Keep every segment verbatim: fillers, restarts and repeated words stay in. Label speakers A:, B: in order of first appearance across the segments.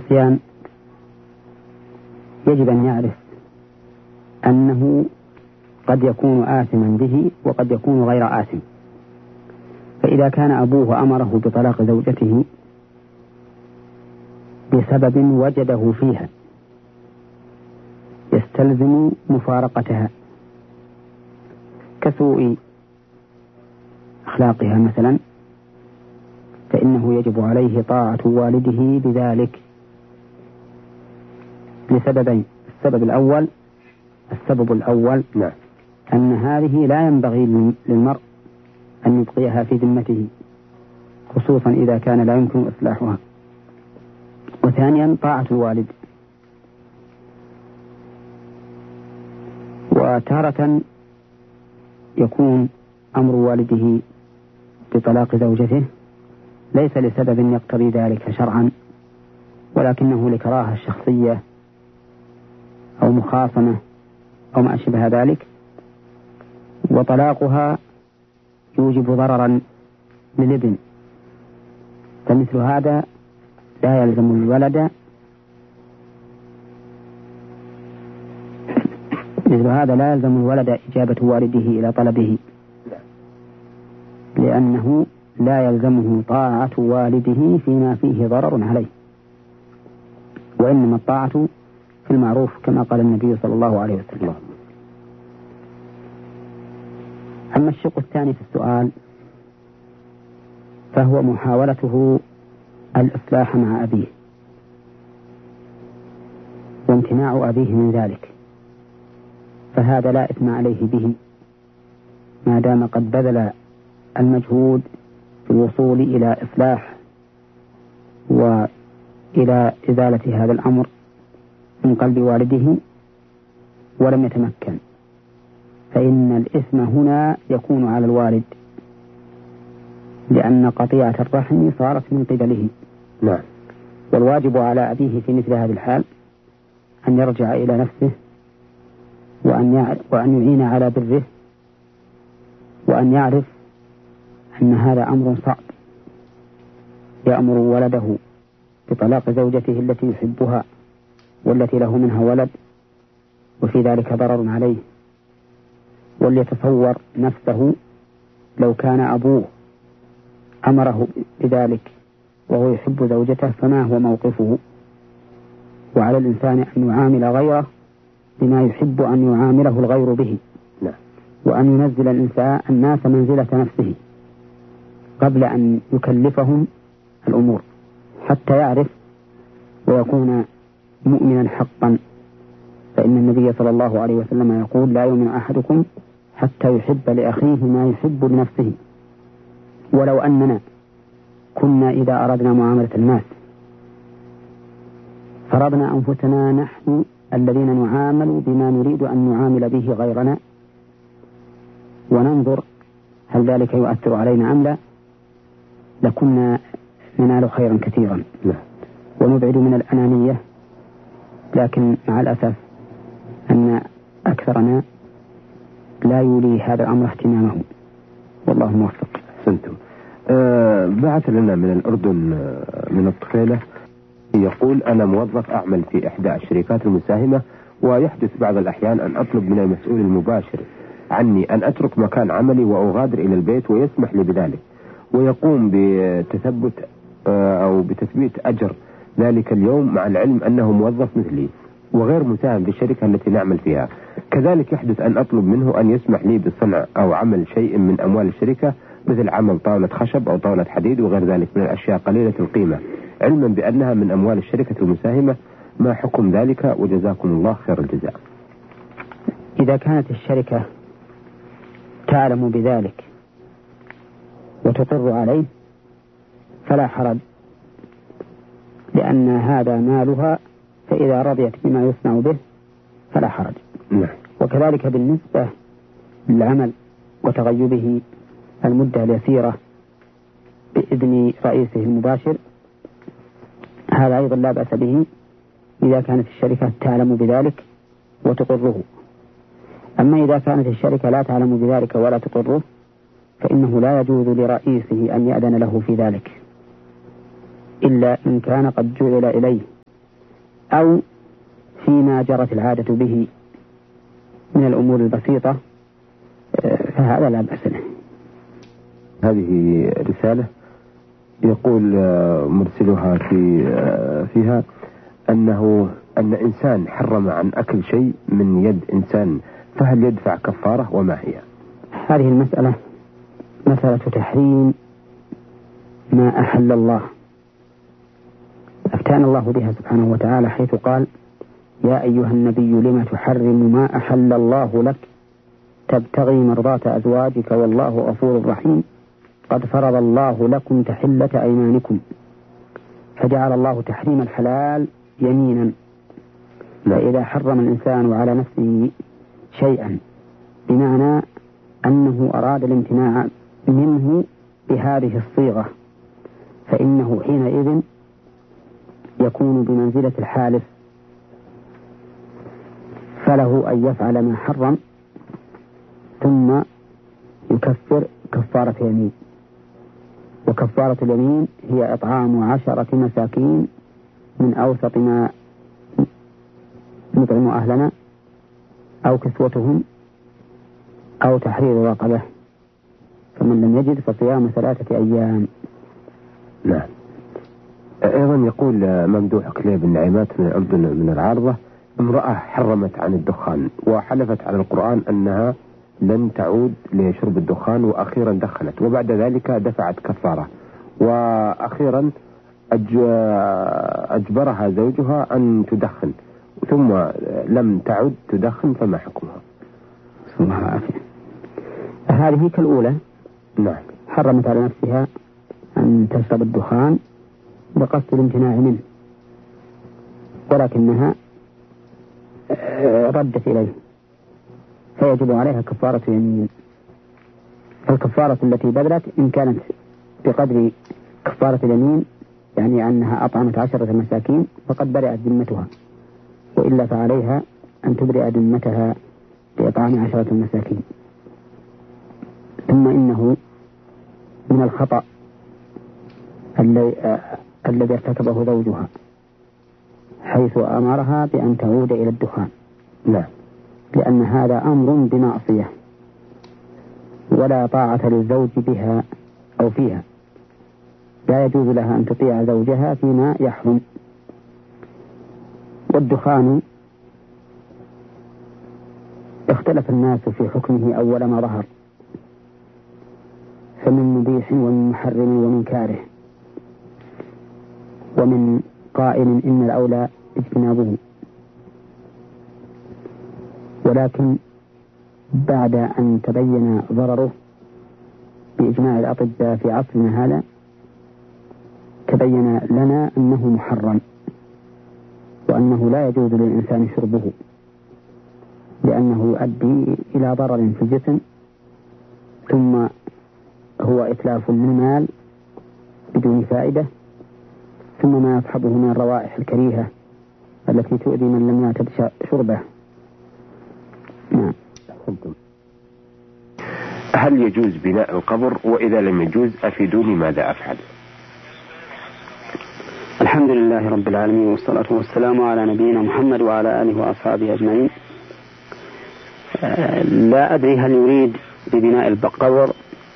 A: العصيان يجب أن يعرف أنه قد يكون آثما به وقد يكون غير آثم. فإذا كان أبوه أمره بطلاق زوجته بسبب وجده فيها يستلزم مفارقتها كسوء أخلاقها مثلا، فإنه يجب عليه طاعة والده بذلك لسببين. السبب الأول السبب الأول
B: نعم.
A: أن هذه لا ينبغي للمرء أن يبقيها في ذمته، خصوصا إذا كان لا يمكن إصلاحها. وثانيا طاعة الوالد. وتارة يكون أمر والده بطلاق زوجته ليس لسبب يقتضي ذلك شرعا، ولكنه لكراهة شخصية أو مخاصمة أو ما أشبه ذلك، وطلاقها يوجب ضررا للابن، فمثل هذا لا يلزم الولد مثل هذا لا يلزم الولد إجابة والده إلى طلبه، لأنه لا يلزمه طاعة والده فيما فيه ضرر عليه، وإنما الطاعة في المعروف كما قال النبي صلى الله عليه وسلم. أما الشق الثاني في السؤال فهو محاولته الإصلاح مع أبيه وامتناع أبيه من ذلك، فهذا لا إثم عليه به ما دام قد بذل المجهود في الوصول إلى إصلاح وإلى إزالة هذا الأمر من قلب والده ولم يتمكن، فإن الإثم هنا يكون على الوالد، لأن قطيعة الرحم صارت من قبله.
B: نعم.
A: والواجب على أبيه في مثل هذه الحال أن يرجع إلى نفسه وأن وأن يعين على بره، وأن يعرف أن هذا أمر صعب، يأمر ولده بطلاق زوجته التي يحبها والتي له منها ولد، وفي ذلك ضرر عليه. وليتصور نفسه لو كان أبوه أمره بذلك وهو يحب زوجته فما هو موقفه. وعلى الإنسان أن يعامل غيره بما يحب أن يعامله الغير به،
B: لا.
A: وأن ينزل الإنسان الناس منزلة نفسه قبل أن يكلفهم الأمور حتى يعرف ويكون مؤمنا حقا. فإن النبي صلى الله عليه وسلم يقول: لا يؤمن أحدكم حتى يحب لأخيه ما يحب لنفسه. ولو أننا كنا إذا أردنا معاملة الناس فرضنا أنفسنا نحن الذين نعامل بما نريد أن نعامل به غيرنا، وننظر هل ذلك يؤثر علينا أم لا، لكنا ننال خيرا كثيرا ونبعد من الأنانية. لكن مع الأسف أن أكثرنا لا يولي هذا الأمر اهتمامه، والله موفق.
B: سنتم. أه بعث لنا من الأردن أه من الطفيلة يقول: أنا موظف أعمل في إحدى الشركات المساهمة، ويحدث بعض الأحيان أن أطلب من المسؤول المباشر عني أن أترك مكان عملي وأغادر إلى البيت ويسمح لي بذلك، ويقوم بتثبت أه أو بتثبيت أجر ذلك اليوم مع العلم أنه موظف مثلي وغير مساهم في الشركة التي نعمل فيها. كذلك يحدث أن أطلب منه أن يسمح لي بصنع أو عمل شيء من أموال الشركة، مثل عمل طاولة خشب أو طاولة حديد وغير ذلك من الأشياء قليلة القيمة، علما بأنها من أموال الشركة المساهمة. ما حكم ذلك؟ وجزاكم الله خير الجزاء.
A: إذا كانت الشركة تعلم بذلك وتقر عليه فلا حرج، لأن هذا مالها، فإذا رضيت بما يصنع به فلا حرج.
B: نعم.
A: وكذلك بالنسبة للعمل وتغيبه المدة اليسيرة بإذن رئيسه المباشر، هذا أيضا لا بأس به إذا كانت الشركة تعلم بذلك وتقره. أما إذا كانت الشركة لا تعلم بذلك ولا تقره فإنه لا يجوز لرئيسه أن يأذن له في ذلك، إلا إن كان قد جعل إليه أو فيما جرت العادة به من الأمور البسيطة فهذا لا بأس له.
B: هذه رسالة يقول مرسلها في فيها أنه أن إنسان حرم عن أكل شيء من يد إنسان، فهل يدفع كفارة وما هي؟
A: هذه المسألة مسألة تحريم ما أحل الله، أفتانا الله بها سبحانه وتعالى حيث قال: يا أيها النبي لما تحرم ما أحل الله لك تبتغي مرضات أزواجك والله غفور رحيم قد فرض الله لكم تحلة أيمانكم. فجعل الله تحريم الحلال يمينا، فإذا حرم الإنسان على نفسه شيئا بمعنى أنه أراد الامتناع منه بهذه الصيغة فإنه حينئذ يكون بمنزلة الحالف، فله أن يفعل ما حرم ثم يكفر كفارة يمين. وكفارة اليمين هي إطعام عشرة مساكين من أوسط ما نطعم أهلنا أو كسوتهم أو تحرير رقبة، فمن لم يجد فصيام ثلاثة أيام.
B: نعم. أيضا يقول ممدوح كليب النعيمات من الأردن من العارضة: امرأة حرمت عن الدخان وحلفت على القرآن أنها لن تعود لشرب الدخان، وأخيرا دخنت وبعد ذلك دفعت كفارة، وأخيرا أجبرها زوجها أن تدخن ثم لم تعد تدخن، فما حكمها؟
A: الله العافية. هذه كالأولى.
B: نعم.
A: حرمت على نفسها أن تشرب الدخان بقصد الامتناع منه، ولكنها ردت إليه فيجب عليها كفارة يمين. الكفارة التي بذلت إن كانت بقدر كفارة اليمين يعني أنها أطعمت عشرة مساكين فقد برئت ذمتها، وإلا فعليها أن تبرئ ذمتها بإطعام عشرة مساكين. ثم إنه من الخطأ الذي ارتكبه زوجها حيث أمرها بأن تعود إلى الدخان.
B: لا،
A: لأن هذا أمر بمعصية ولا طاعة للزوج بها أو فيها، لا يجوز لها أن تطيع زوجها فيما يحرم. والدخان اختلف الناس في حكمه أول ما ظهر، فمن مبيح ومن محرم ومن كاره، ومن قائل إن الأولى اجتنابه. ولكن بعد أن تبين ضرره بإجماع الأطباء في عصرنا هذا تبين لنا أنه محرم، وأنه لا يجوز للإنسان شربه لأنه يؤدي إلى ضرر في الجسم، ثم هو إتلاف للمال بدون فائدة، ثم ما يصحبه من الروائح الكريهة التي تؤذي من لم يعتد شربه. نعم.
B: هل يجوز بناء القبر؟ وإذا لم يجوز أفيدوني ماذا أفعل؟
A: الحمد لله رب العالمين، والصلاة والسلام على نبينا محمد وعلى آله وأصحابه أجمعين. لا أدري هل يريد ببناء القبر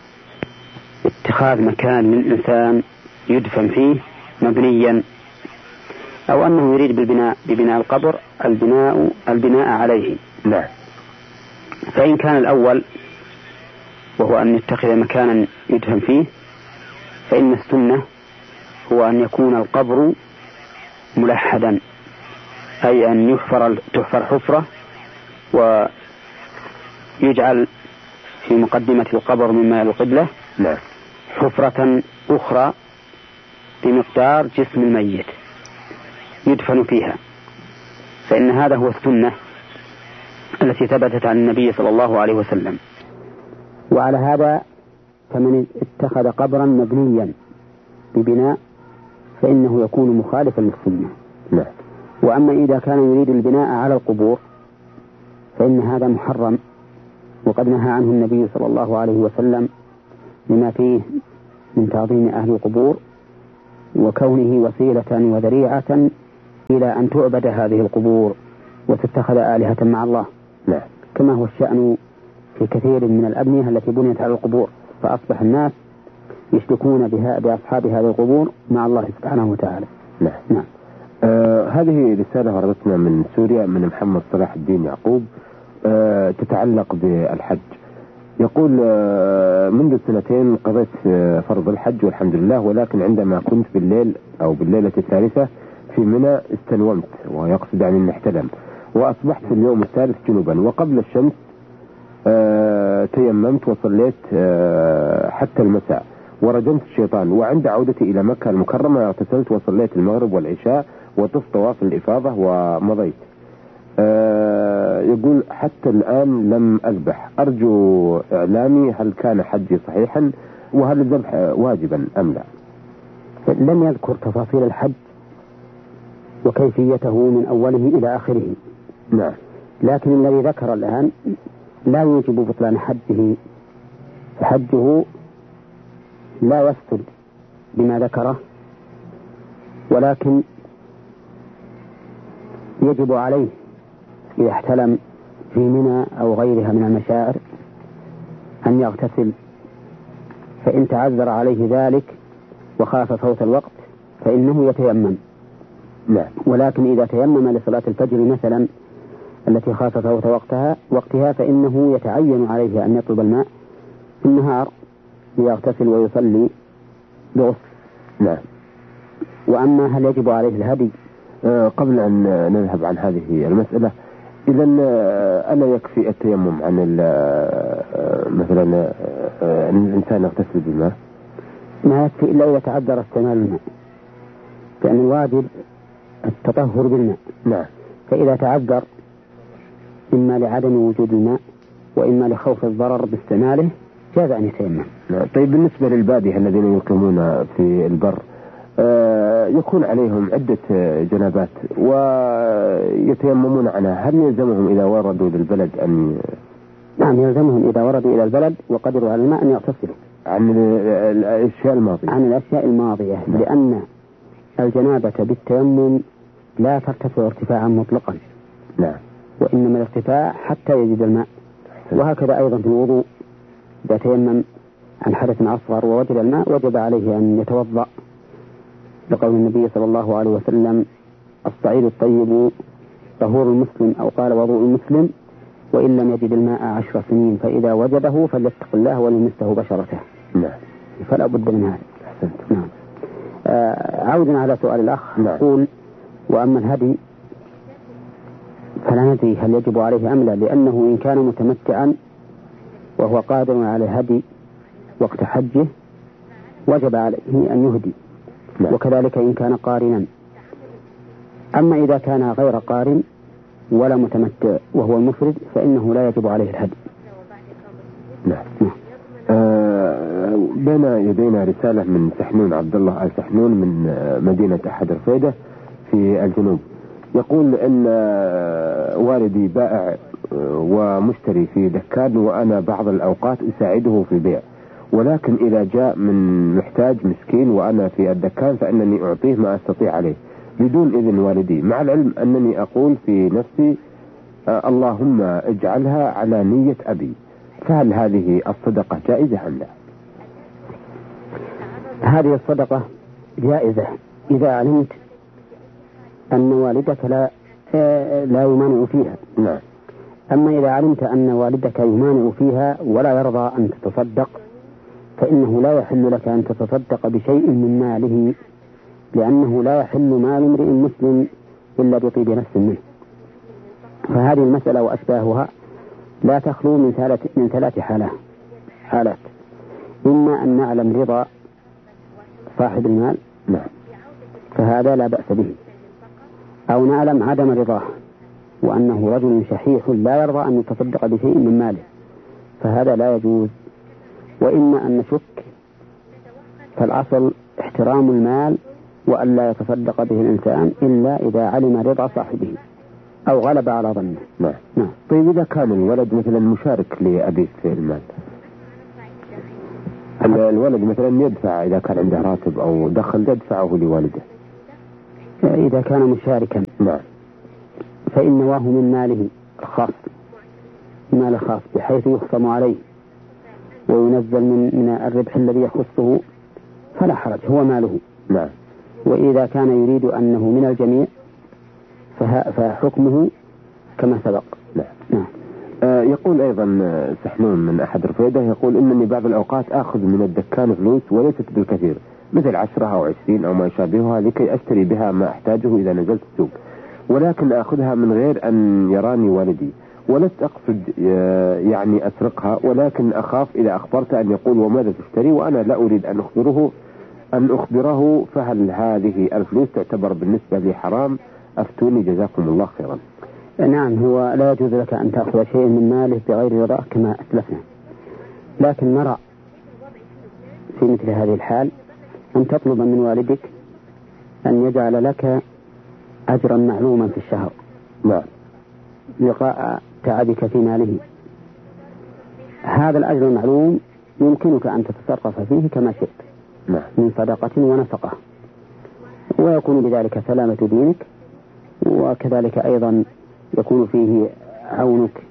A: اتخاذ مكان للإنسان يدفن فيه مبنيا، أو أنه يريد بالبناء ببناء القبر البناء البناء عليه.
B: لا.
A: فإن كان الأول وهو أن يتخذ مكانا يدفن فيه، فإن السنة هو أن يكون القبر ملحدا، أي أن يحفر تحفر حفرة ويجعل في مقدمة القبر مما القبلة
B: لا.
A: حفرة أخرى بمقدار جسم الميت يدفن فيها، فإن هذا هو السنة التي ثبتت عن النبي صلى الله عليه وسلم. وعلى هذا فمن اتخذ قبرا مبنيا ببناء فإنه يكون مخالفا للسنة.
B: لا.
A: وأما إذا كان يريد البناء على القبور فإن هذا محرم، وقد نهى عنه النبي صلى الله عليه وسلم لما فيه من تعظيم أهل القبور وكونه وسيلة وذريعة إلى أن تعبد هذه القبور وتتخذ آلهة مع الله.
B: نعم.
A: كما هو الشأن في كثير من الأبنية التي بنيت على القبور، فأصبح الناس يشركون بها بأصحاب هذه القبور مع الله سبحانه وتعالى.
B: نعم.
A: نعم.
B: آه هذه رسالة وردتنا من سوريا من محمد صلاح الدين يعقوب، آه تتعلق بالحج. يقول آه منذ سنتين قضيت آه فرض الحج والحمد لله، ولكن عندما كنت بالليل أو بالليلة الثالثة في منى استنومت، ويقصد عن أن احتلم، وأصبحت في اليوم الثالث جنوبا، وقبل الشمس آه تيممت وصليت آه حتى المساء ورجمت الشيطان، وعند عودتي إلى مكة المكرمة اغتسلت وصليت المغرب والعشاء وطفت طواف الإفاضة ومضيت. آه يقول حتى الآن لم أذبح، أرجو إعلامي هل كان حجي صحيحا وهل الذبح واجبا أم لا؟
A: لم يذكر تفاصيل الحج وكيفيته من أوله إلى آخره.
B: نعم.
A: لكن الذي ذكر الآن لا يوجب بطلان حجه، حجه لا يفسد بما ذكره، ولكن يجب عليه إذا احتلم في منى أو غيرها من المشاعر أن يغتسل، فإن تعذر عليه ذلك وخاف فوت الوقت فإنه يتيمم.
B: لا.
A: ولكن إذا تيمم لصلاة الفجر مثلا التي خاف فوت وقتها وقتها فإنه يتعين عليه أن يطلب الماء في النهار ليغتسل ويصلي بغسل.
B: نعم.
A: وأما هل يجب عليه الهدي؟
B: آه قبل أن نذهب عن هذه المسألة، إذا ألا يكفي التيمم عن مثلا أن الإنسان يغتسل بالماء؟
A: ما يكفي إلا إذا تعذر استعمال الماء، لأن الواجب التطهر بالماء.
B: نعم.
A: فإذا تعذر إما لعدم وجود الماء وإما لخوف الضرر باستعماله جاز أن يتيمم.
B: نعم. طيب بالنسبة للبادية الذين يقيمون في البر آه يكون عليهم عدة جنابات ويتيممون عنها، هل يلزمهم إذا وردوا للبلد أن؟
A: نعم يلزمهم إذا وردوا إلى البلد وقدروا على الماء أن يغتسلوا
B: عن الأشياء الماضية
A: عن الأشياء الماضية. نعم. لأن الجنابة بالتيمم لا ترتفع ارتفاعا مطلقا.
B: نعم.
A: وإنما الارتفاع حتى يجد الماء. وهكذا أيضا في الوضوء إذا تيمم عن حدث أصغر ووجد الماء وجب عليه أن يتوضأ، لقول النبي صلى الله عليه وسلم الصعيد الطيب طهور المسلم، أو قال وضوء المسلم، وإن لم يجد الماء عشر سنين فإذا وجده فليتق الله وليمسه بشرته.
B: نعم.
A: فلا بد من هذا. نعم. آه عودا على سؤال الأخ.
B: نعم.
A: نقول وأما الهدي فلا ندري هل يجب عليه أم لا، لأنه إن كان متمتعا وهو قادر على الهدي وقت حجه وجب عليه أن يهدي.
B: نعم.
A: وكذلك إن كان قارنا. أما إذا كان غير قارن ولا متمتع وهو المفرد فإنه لا يجب عليه الهدي.
B: نعم. نعم. آه بين يدينا رسالة من سحنون عبد الله آل سحنون من مدينة أحد رفيدة في الجنوب، يقول إن والدي بائع ومشتري في دكان، وأنا بعض الأوقات أساعده في البيع، ولكن إذا جاء من محتاج مسكين وأنا في الدكان فإنني أعطيه ما أستطيع عليه بدون إذن والدي، مع العلم أنني أقول في نفسي آه اللهم اجعلها على نية أبي، فهل هذه الصدقة جائزة أم لا؟
A: هذه الصدقة جائزة إذا علمت أن والدك لا لا يمانع فيها.
B: نعم.
A: أما إذا علمت أن والدك يمانع فيها ولا يرضى أن تتصدق فإنه لا يحل لك أن تتصدق بشيء من ماله، لأنه لا يحل مال امرئ مسلم إلا بطيب نفس منه. فهذه المسألة وأشباهها لا تخلو من ثلاث من ثلاث حالات حالات إما أن نعلم رضا صاحب المال،
B: نعم،
A: فهذا لا بأس به، أو نعلم عدم رضاه وأنه رجل شحيح لا يرضى أن يتصدق بشيء من ماله، فهذا لا يجوز. وإما أن نشك، فالأصل احترام المال وأن لا يتصدق به الإنسان إلا إذا علم رضا صاحبه أو غلب على ظنه.
B: نعم.
A: نعم.
B: طيب إذا كان الولد مثلا مشارك لأبيه في المال، الولد مثلا يدفع إذا كان عنده راتب أو دخل يدفعه لوالده،
A: إذا كان مشاركا
B: نعم.
A: فإن نواه من ماله الخاص، مال خاص بحيث يخصم عليه وينزل من من الربح الذي يخصه فلا حرج، هو ماله.
B: نعم.
A: وإذا كان يريد أنه من الجميع فحكمه كما سبق.
B: نعم.
A: نعم.
B: آه يقول أيضا سحنون من أحد رفيده، يقول إنني بعض الأوقات آخذ من الدكان فلوس وليست بالكثير، مثل عشرة أو عشرين أو ما يشابهها، لكي أشتري بها ما أحتاجه إذا نزلت السوق، ولكن أخذها من غير أن يراني والدي، ولست أقصد يعني أسرقها، ولكن أخاف إذا أخبرت أن يقول وماذا تشتري وأنا لا أريد أن أخبره أن أخبره فهل هذه الفلوس تعتبر بالنسبة لي حرام؟ أفتوني جزاكم الله خيرا.
A: نعم، هو لا يجوز لك أن تأخذ شيء من ماله بغير رضاه كما أسلفنا، لكن نرى في مثل هذه الحال أن تطلب من والدك أن يجعل لك أجرا معلوما في الشهر.
B: نعم.
A: لقاء تعبك في ماله. هذا الأجر المعلوم يمكنك أن تتصرف فيه كما شئت.
B: نعم.
A: من صدقة ونفقة، ويكون بذلك سلامة دينك، وكذلك أيضا يكون فيه عونك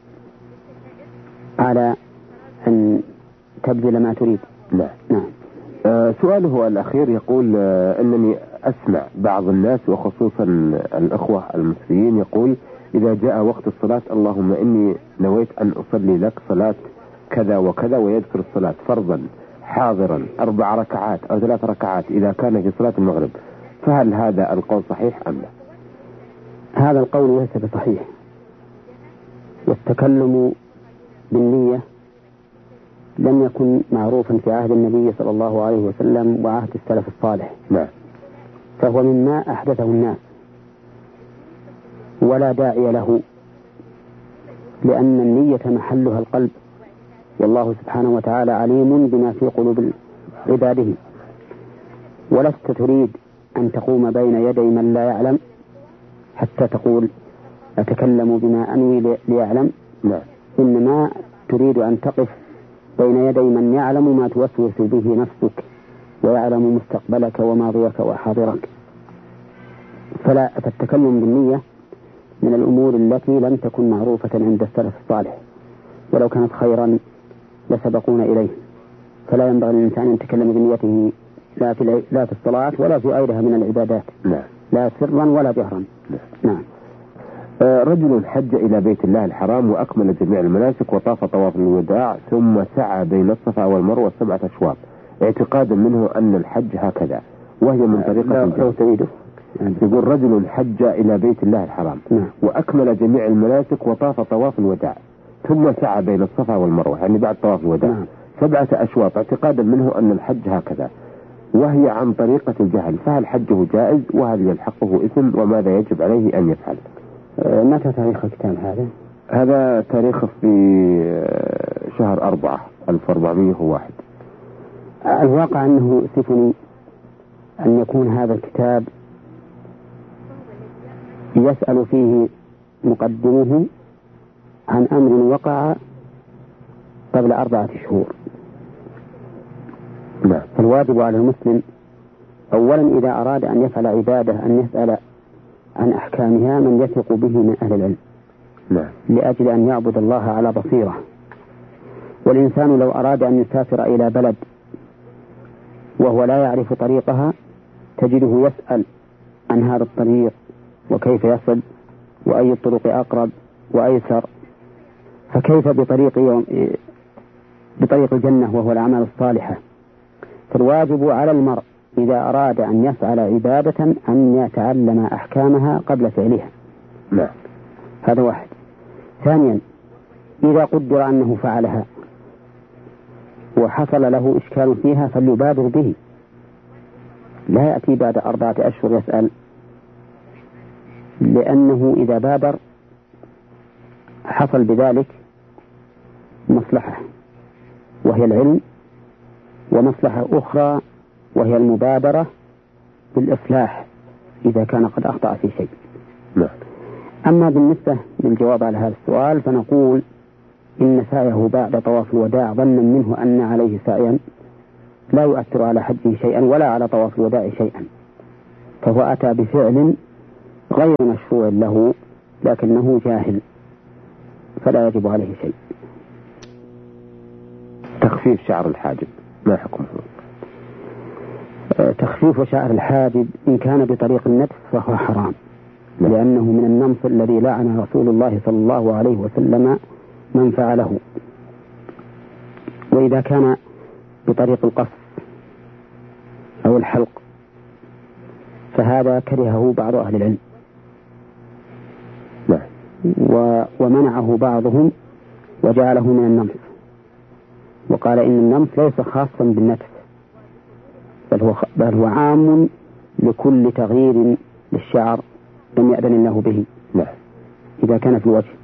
A: على أن تبذل ما تريد.
B: نعم.
A: نعم.
B: آه سؤاله الأخير يقول آه أنني أسمع بعض الناس وخصوصا الأخوة المصريين يقول إذا جاء وقت الصلاة اللهم إني نويت أن أصلي لك صلاة كذا وكذا، ويذكر الصلاة فرضا حاضرا أربع ركعات أو ثلاث ركعات إذا كان في صلاة المغرب، فهل هذا القول صحيح أم لا؟
A: هذا القول ليس بصحيح، والتكلم بالنية لم يكن معروفا في عهد النبي صلى الله عليه وسلم وعهد السلف الصالح.
B: نعم.
A: فهو مما أحدثه الناس ولا داعي له، لأن النية محلها القلب، والله سبحانه وتعالى عليم بما في قلوب عباده، ولست تريد أن تقوم بين يدي من لا يعلم حتى تقول أتكلم بما أنوي ليعلم.
B: نعم.
A: إنما تريد أن تقف بين يدي من يعلم ما توسوس به نفسك ويعلم مستقبلك وماضيك وحاضرك. فلا فالتكلم بالنية من الأمور التي لم تكن معروفة عند السلف الصالح، ولو كانت خيرا لسبقونا إليه. فلا ينبغي للإنسان أن يتكلم بنيته لا في لا في الصلاة ولا في غيرها من العبادات.
B: نعم.
A: لا سرا ولا جهرا.
B: نعم.
A: نعم.
B: آه رجل حج إلى بيت الله الحرام وأكمل جميع المناسك وطاف طواف الوداع ثم سعى بين الصفا والمروة سبعة أشواط اعتقادا منه أن الحج هكذا، وهي من طريقة
A: الجهل.
B: يقول رجل حج إلى بيت الله الحرام
A: نعم.
B: وأكمل جميع المناسك وطاف طواف الوداع ثم سعى بين الصفا والمروة، يعني بعد طواف الوداع. نعم. سبعة أشواط اعتقادا منه أن الحج هكذا، وهي عن طريقة الجهل، فهل حجه جائز وهل يلحقه إثم وماذا يجب عليه أن يفعل؟
A: أه متى تاريخ الكتاب هذا؟
B: هذا تاريخه في شهر أربعة ألف وأربعمائة وواحد.
A: الواقع أنه يؤسفني أن يكون هذا الكتاب يسأل فيه مقدمه عن أمر وقع قبل أربعة شهور.
B: نعم.
A: فالواجب على المسلم أولا إذا أراد أن يفعل عبادة أن يسأل عن أحكامها من يثق به من أهل العلم.
B: نعم.
A: لأجل أن يعبد الله على بصيرة. والإنسان لو أراد أن يسافر إلى بلد وهو لا يعرف طريقها تجده يسأل عن هذا الطريق وكيف يصل وأي الطرق أقرب وأيسر، فكيف بطريق يوم بطريق الجنة وهو الأعمال الصالحة. فالواجب على المرء إذا أراد أن يفعل عبادة أن يتعلم أحكامها قبل فعلها.
B: نعم.
A: هذا واحد. ثانيا إذا قدر أنه فعلها وحصل له إشكال فيها فليبادر به، لا يأتي بعد أربعة أشهر يسأل، لأنه إذا بادر حصل بذلك مصلحة وهي العلم، ومصلحة أخرى وهي المبادرة بالإصلاح إذا كان قد أخطأ في شيء.
B: نعم.
A: أما بالنسبة للجواب على هذا السؤال فنقول إن سعيه بعد طواف الوداع ظنا منه أن عليه سعيا لا يؤثر على حجه شيئا ولا على طواف الوداع شيئا، فهو أتى بفعل غير مشروع له لكنه جاهل فلا يجب عليه شيء.
B: تخفيف شعر الحاجب ما حكمه؟
A: تخفيف شعر الحاجب إن كان بطريق النتف فهو حرام، لأنه من النمط الذي لعن رسول الله صلى الله عليه وسلم من فعله. وإذا كان بطريق القص أو الحلق فهذا كرهه بعض أهل العلم ومنعه بعضهم وجعله من النمط، وقال إن النمط ليس خاصا بالنتف بل هو, بل هو عام لكل تغيير للشعر لم يأذن الله به إذا كان في الوجه.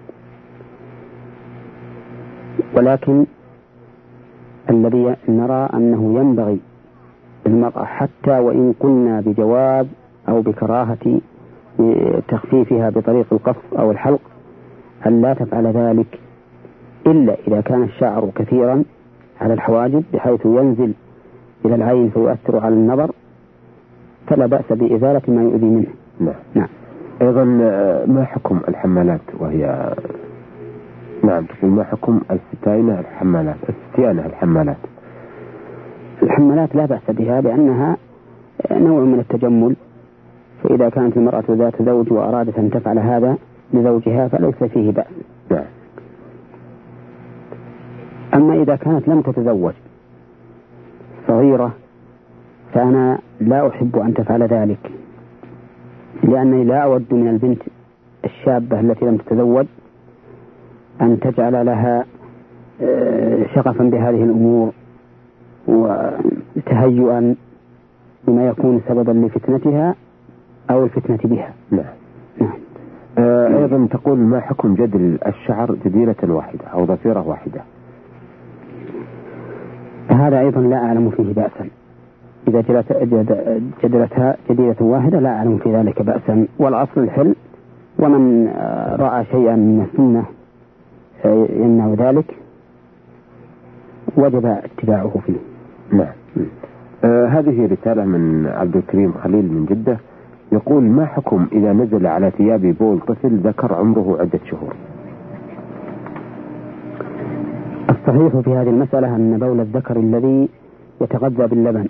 A: ولكن الذي نرى أنه ينبغي للمرأة حتى وإن قلنا بجواز أو بكراهة تخفيفها بطريق القص أو الحلق أن لا تفعل ذلك إلا إذا كان الشعر كثيرا على الحواجب بحيث ينزل إلى العين فيؤثر على النظر فلا بأس بإزالة ما يؤذي منه.
B: نعم. نعم. أيضا ما حكم الحمالات وهي نعم تقول ما حكم الستاينة الحمالات الستيانة الحمالات؟
A: الحمالات لا بأس بها لأنها نوع من التجمل، فإذا كانت المرأة ذات زوج وأرادت أن تفعل هذا لزوجها فليس فيه بأس.
B: نعم.
A: أما إذا كانت لم تتزوج صغيرة فأنا لا أحب أن تفعل ذلك، لأنني لا أود من البنت الشابة التي لم تتزوج أن تجعل لها شغفا بهذه الأمور وتهيئا بما يكون سببا لفتنتها أو الفتنة بها.
B: نعم. نعم. آه أيضا تقول ما حكم جدل الشعر جديرة واحدة أو ضفيرة واحدة؟
A: هذا أيضا لا أعلم فيه بأسا، إذا جدلتها جديرة واحدة لا أعلم في ذلك بأسا، والأصل الحل، ومن رأى شيئا من السنة يمنع ذلك وجب اتباعه فيه.
B: نعم. آه هذه رسالة من عبد الكريم خليل من جدة يقول ما حكم إذا نزل على ثياب بول طفل ذكر عمره عدة شهور؟
A: الصحيح في هذه المسألة أن بول الذكر الذي يتغذى باللبن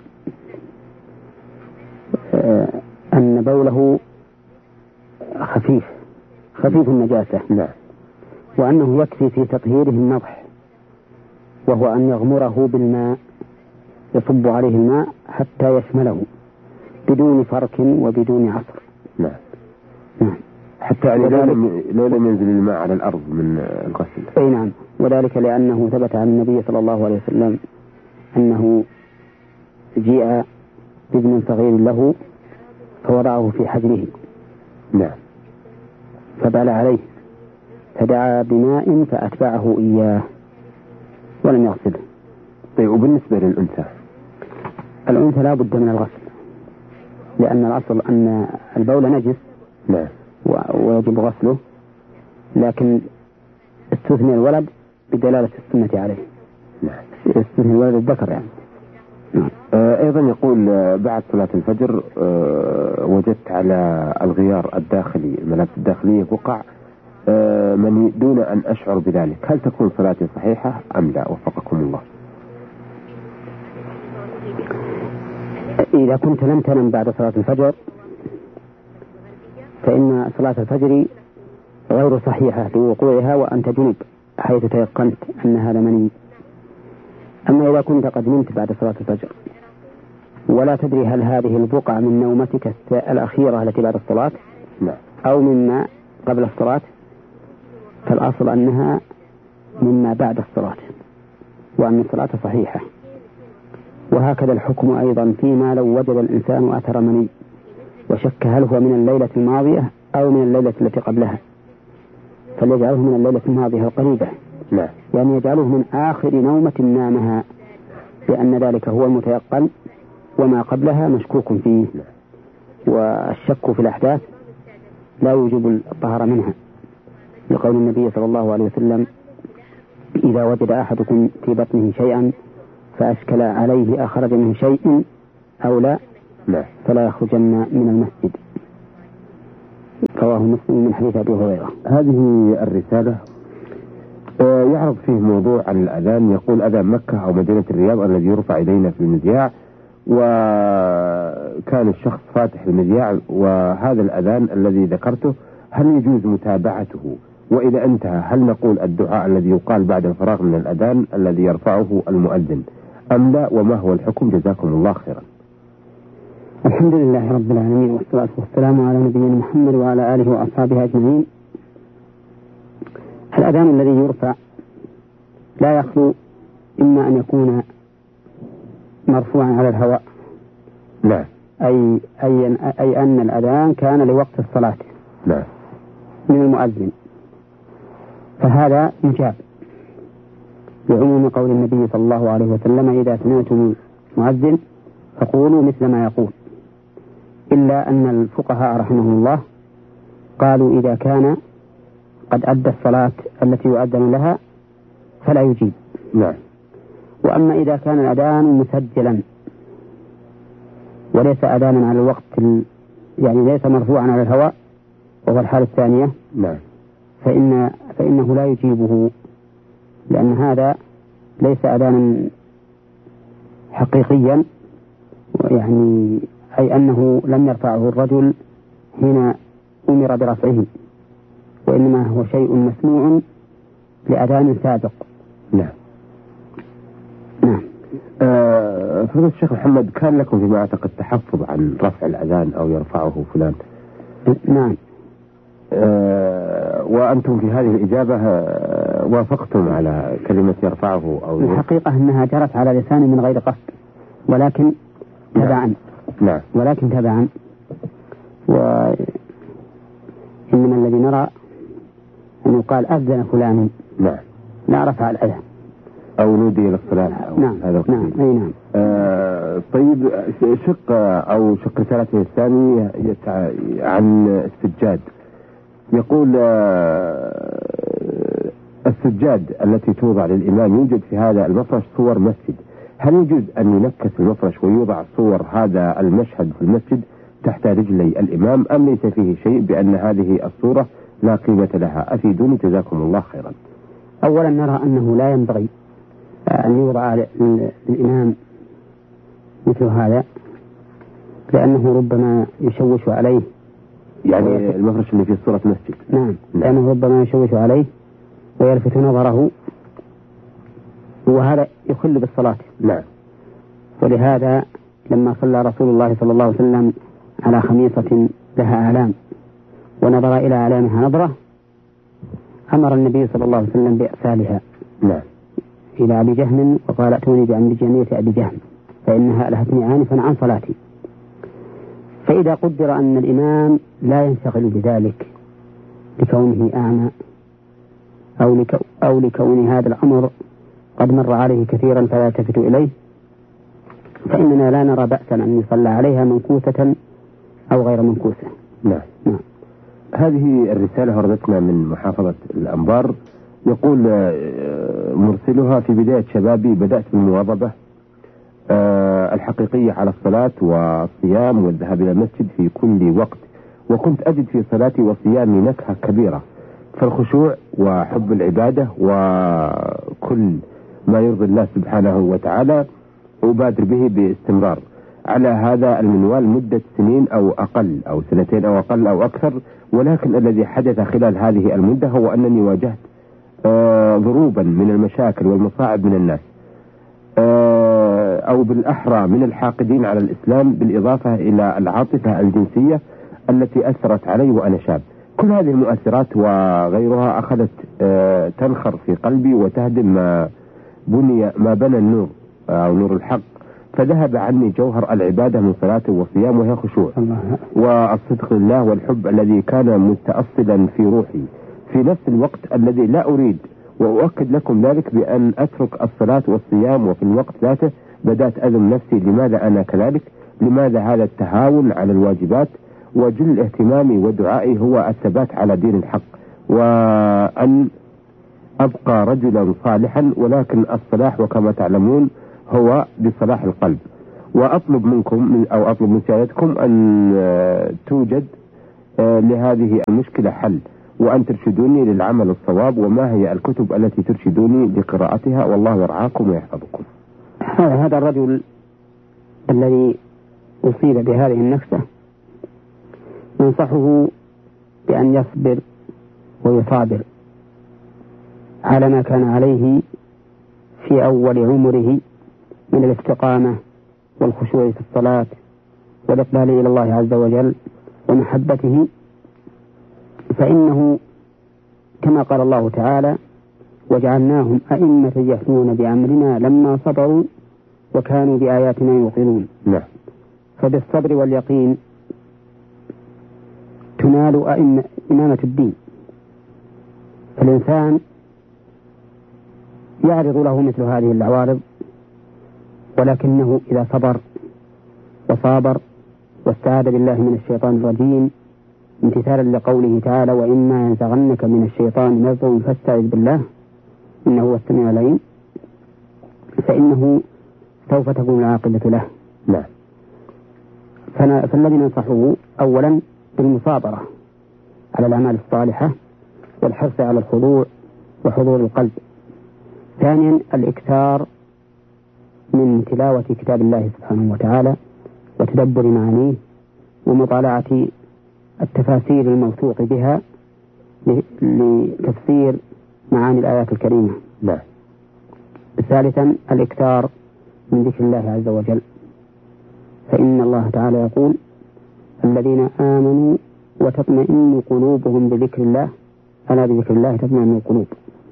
A: آه أن بوله خفيف خفيف النجاسة.
B: نعم.
A: وأنه يكفي في تطهيره النضح، وهو أن يغمره بالماء يصب عليه الماء حتى يشمله بدون فرك وبدون عصر.
B: نعم.
A: نعم.
B: حتى يعني لو لم ينزل الماء على الأرض من الغسل.
A: أي نعم. وذلك لأنه ثبت عن النبي صلى الله عليه وسلم أنه جيء بابن صغير له فوضعه في حجره.
B: نعم.
A: فبال عليه فدعا بماء فأتبعه إياه ولم يغسله.
B: طيب وبالنسبة للأنثى؟
A: الأنثى لا بد من الغسل، لأن الأصل أن البول نجس.
B: نعم.
A: ويجب غسله، لكن استثنى الولد بدلالة السنة عليه.
B: نعم.
A: استثنى الولد الذكر يعني.
B: نعم. آه أيضا يقول آه بعد صلاة الفجر آه وجدت على الغيار الداخلي الملابس الداخلية بقع آه مني دون أن أشعر بذلك، هل تكون صلاتي صحيحة أم لا؟ وفقكم الله.
A: إذا كنت لم تنم بعد صلاة الفجر فإن صلاة الفجر غير صحيحة لوقوعها وأنت جنب حيث تيقنت أن هذا مني. أما إذا كنت قد نمت بعد صلاة الفجر ولا تدري هل هذه البقعة من نومتك الأخيرة التي بعد الصلاة أو مما قبل الصلاة، فالأصل أنها مما بعد الصلاة وأن الصلاة صحيحة. وهكذا الحكم أيضا فيما لو وجد الإنسان أثر مني وشك هل هو من الليلة الماضية أو من الليلة التي قبلها، فليجعله من الليلة الماضية القريبة.
B: لا.
A: يعني يجعله من آخر نومة نامها، لأن ذلك هو المتيقن وما قبلها مشكوك فيه.
B: لا.
A: والشك في الأحداث لا يوجب الطهارة منها، لقول النبي صلى الله عليه وسلم إذا وجد أحدكم في بطنه شيئا فأشكل عليه أخرج منه شيء أو لا
B: نعم.
A: فلا يخرجن من المسجد. رواه مسلم من حديث أبي هريرة.
B: هذه الرسالة يعرض فيه موضوع عن الأذان. يقول أذان مكة أو مدينة الرياض الذي يرفع إلينا في المذياع، وكان الشخص فاتح المذياع، وهذا الأذان الذي ذكرته هل يجوز متابعته؟ وإذا انتهى هل نقول الدعاء الذي يقال بعد الفراغ من الأذان الذي يرفعه المؤذن أم لا؟ وما هو الحكم؟ جزاكم الله خيرا.
A: الحمد لله رب العالمين، والصلاة والسلام على نبينا محمد وعلى آله وأصحابه أجمعين. الأذان الذي يرفع لا يخلو إما أن يكون مرفوعا على الهواء،
B: نعم،
A: أي, أي, أي أن الأذان كان لوقت الصلاة،
B: نعم،
A: من المؤذن، فهذا يجاب لعموم قول النبي صلى الله عليه وسلم: إذا سمعتم المؤذن فقولوا مثل ما يقول. إلا أن الفقهاء رحمهم الله قالوا إذا كان قد أدى الصلاة التي يؤذن لها فلا يجيب.
B: نعم.
A: وأما إذا كان الأذان مسجلا وليس أذانا على الوقت ال... يعني ليس مرفوعا على الهواء، وهو الحالة الثانية،
B: نعم،
A: فإن فإنه لا يجيبه، لأن هذا ليس أذانا حقيقيا، يعني أي أنه لم يرفعه الرجل حين أمر برفعه، وإنما هو شيء مسموع لأذان سابق.
B: نعم.
A: نعم.
B: آه فضيلة الشيخ محمد، كان لكم فيما أعتقد تحفظ عن رفع الأذان أو يرفعه فلان؟
A: نعم.
B: آه وأنتم في هذه الإجابة آه وافقتم على كلمة يرفعه أو
A: الحقيقة أنها جرت على لساني من غير قصد، ولكن تبعا.
B: نعم.
A: ولكن تبعا. وإنما الذي نرى أن يقال أذن فلان،
B: نعم،
A: لا رفع الأذان
B: أو نودي للصلاة.
A: نعم.
B: هذا
A: نعم. أي نعم.
B: آه طيب، شق أو شق رسالته الثاني يتع... عن السجاد. يقول آه السجاد التي توضع للإمام يوجد في هذا المفرش صور مسجد، هل يجوز أن ينكس المفرش ويوضع صور هذا المشهد في المسجد تحت رجلي الإمام، أم ليس فيه شيء بأن هذه الصورة لا قيمة لها؟ أفيدوني جزاكم الله خيرا.
A: أولا نرى أنه لا ينبغي أن يوضع للإمام مثل هذا، لأنه ربما يشوش عليه،
B: يعني المفرش اللي فيه صورة مسجد.
A: نعم. لأنه ربما يشوش عليه ويلفت نظره، وهذا يخل بالصلاة.
B: نعم.
A: ولهذا لما صلى رسول الله صلى الله عليه وسلم على خميصة لها أعلام ونظر إلى أعلامها نظرة، أمر النبي صلى الله عليه وسلم بإرسالها
B: نعم.
A: إلى أبي جهم، وقال: ائتوني بأنبجانية أبي جهم فإنها ألهتني آنفا عن صلاتي. فإذا قدر أن الإمام لا ينشغل بذلك لكونه أعمى، أو, لكو أو لكون هذا الأمر قد مر عليه كثيرا فلا يلتفت إليه، فإننا لا نرى بأسا أن يصلى عليها منكوسة أو غير منكوسة.
B: نعم. نعم. هذه الرسالة وردتنا من محافظة الأنبار. يقول مرسلها: في بداية شبابي بدأت بالمواظبة الحقيقية على الصلاة والصيام والذهاب إلى المسجد في كل وقت، وكنت أجد في صلاتي وصيامي نكهة كبيرة، فالخشوع وحب العبادة وكل ما يرضي الله سبحانه وتعالى أبادر به باستمرار على هذا المنوال مدة سنين أو أقل، أو سنتين أو أقل أو أكثر. ولكن الذي حدث خلال هذه المدة هو أنني واجهت آه ضروبا من المشاكل والمصاعب من الناس، آه أو بالأحرى من الحاقدين على الإسلام، بالإضافة إلى العاطفة الجنسية التي أثرت علي وأنا شاب. كل هذه المؤثرات وغيرها أخذت آه تنخر في قلبي وتهدم ما بني ما بنى النور أو نور الحق، فذهب عني جوهر العبادة من صلاة وصيام، وهي خشوع والصدق لله والحب الذي كان متأصلا في روحي في نفس الوقت الذي لا أريد. وأؤكد لكم ذلك بأن أترك الصلاة والصيام، وفي الوقت ذاته بدأت ألوم نفسي: لماذا أنا كذلك؟ لماذا هذا التهاون على الواجبات؟ وجل اهتمامي ودعائي هو الثبات على دين الحق، وأن أبقى رجلا صالحا. ولكن الصلاح وكما تعلمون هو بصلاح القلب، وأطلب منكم أو أطلب من سيادتكم أن توجد لهذه المشكلة حل، وأن ترشدوني للعمل الصواب، وما هي الكتب التي ترشدوني لقراءتها، والله يرعاكم ويحفظكم.
A: هذا الرجل الذي أصيب بهذه النكسة ينصحه بأن يصبر ويصابر على ما كان عليه في أول عمره من الاستقامة والخشوع في الصلاة والإقبال إلى الله عز وجل ومحبته، فإنه كما قال الله تعالى: وجعلناهم أئمة يهدون بأمرنا لما صبروا وكانوا بآياتنا يوقنون.
B: نعم.
A: فبالصبر واليقين تنال أئمة إمامة الدين. فالإنسان يعرض له مثل هذه العوارض، ولكنه إذا صبر وصابر واستعاذ بالله من الشيطان الرجيم امتثالا لقوله تعالى: وإما ينزغنك من الشيطان نزغ فاستعذ بالله إنه هو السميع العليم، فإنه سوف تكون العاقبة له.
B: نعم.
A: فالذي ننصحه أولا بالمصابرة على الأعمال الصالحة والحرص على الخضوع وحضور القلب. ثانيا الإكثار من تلاوة كتاب الله سبحانه وتعالى وتدبر معانيه ومطالعة التفاسير الموثوق بها لتفسير معاني الآيات الكريمة.
B: نعم.
A: ثالثا الإكثار من ذكر الله عز وجل، فإن الله تعالى يقول: الذين آمنوا وتطمئن قلوبهم بذكر الله ألا بذكر الله تطمئن القلوب.